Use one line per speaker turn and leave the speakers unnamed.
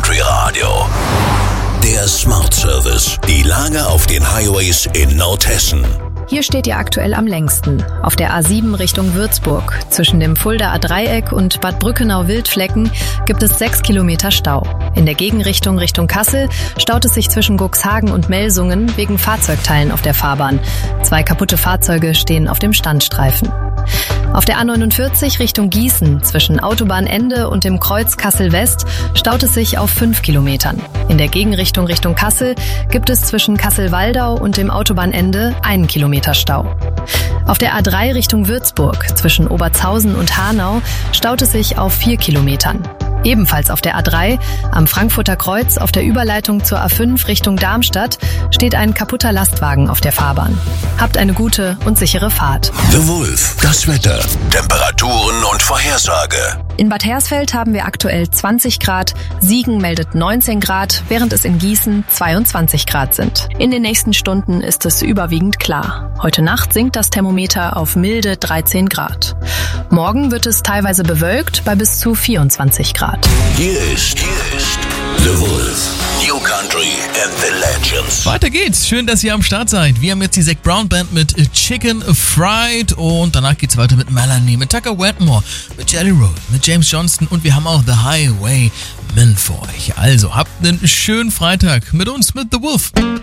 Country Radio. Der Smart Service. Die Lage auf den Highways in Nordhessen.
Hier steht ihr aktuell am längsten. Auf der A7 Richtung Würzburg. Zwischen dem Fuldaer Dreieck und Bad Brückenau-Wildflecken gibt es 6 Kilometer Stau. In der Gegenrichtung Richtung Kassel staut es sich zwischen Cuxhagen und Melsungen wegen Fahrzeugteilen auf der Fahrbahn. 2 kaputte Fahrzeuge stehen auf dem Standstreifen. Auf der A49 Richtung Gießen zwischen Autobahnende und dem Kreuz Kassel-West staut es sich auf 5 Kilometern. In der Gegenrichtung Richtung Kassel gibt es zwischen Kassel-Waldau und dem Autobahnende 1 Kilometer Stau. Auf der A3 Richtung Würzburg zwischen Obertshausen und Hanau staut es sich auf 4 Kilometern. Ebenfalls auf der A3, am Frankfurter Kreuz auf der Überleitung zur A5 Richtung Darmstadt, steht ein kaputter Lastwagen auf der Fahrbahn. Habt eine gute und sichere Fahrt.
The Wolf, das Wetter, Temperaturen und Vorhersage.
In Bad Hersfeld haben wir aktuell 20 Grad, Siegen meldet 19 Grad, während es in Gießen 22 Grad sind. In den nächsten Stunden ist es überwiegend klar. Heute Nacht sinkt das Thermometer auf milde 13 Grad. Morgen wird es teilweise bewölkt bei bis zu 24 Grad.
Hier ist The Wolf. New Country and the Legends.
Weiter geht's. Schön, dass ihr am Start seid. Wir haben jetzt die Zac Brown Band mit Chicken Fried und danach geht's weiter mit Melanie, mit Tucker Wetmore, mit Jelly Roll, mit James Johnston und wir haben auch The Highwaymen für euch. Also habt einen schönen Freitag mit uns, mit The Wolf.